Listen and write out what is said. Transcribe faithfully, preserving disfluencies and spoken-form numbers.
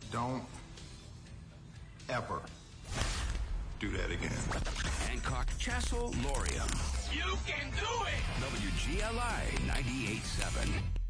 Don't ever do that again. Hancock Chassel Lorium. You can do it! W G L I ninety-eight point seven.